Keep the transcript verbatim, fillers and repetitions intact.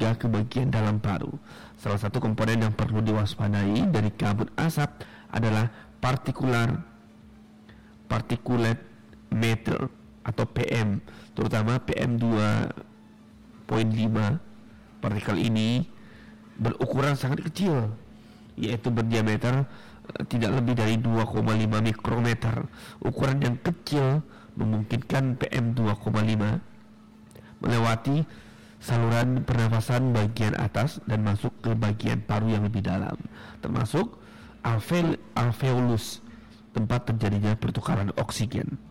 hingga ke bagian dalam paru. Salah satu komponen yang perlu diwaspadai dari kabut asap adalah partikular particulate matter atau P M, terutama P M dua koma lima. Partikel ini berukuran sangat kecil, yaitu berdiameter uh, tidak lebih dari dua koma lima mikrometer. Ukuran yang kecil memungkinkan P M dua koma lima melewati saluran pernafasan bagian atas dan masuk ke bagian paru yang lebih dalam, termasuk alveol- alveolus, tempat terjadinya pertukaran oksigen.